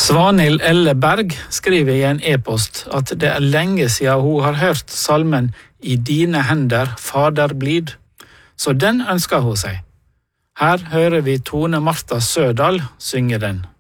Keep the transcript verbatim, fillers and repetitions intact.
Svanhild Elle Berg skriver i en e-post at det er lenge siden hun har hørt salmen «I dine hender, Fader blid», så den ønsker hun seg. Her hører vi Tone Marta Sødal synge den.